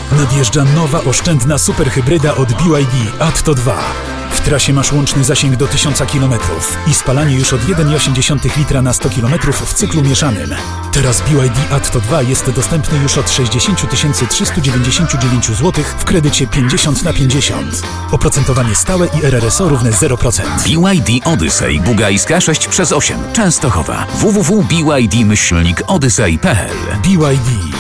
Nadjeżdża nowa oszczędna superhybryda od BYD Atto 2. W trasie masz łączny zasięg do 1000 km i spalanie już od 1,8 litra na 100 km w cyklu mieszanym. Teraz BYD Atto 2 jest dostępny już od 60 399 zł w kredycie 50/50. Oprocentowanie stałe i RRSO równe 0%. BYD Odyssey Bugajska 6/8 Częstochowa. www.byd-odyssey.pl BYD.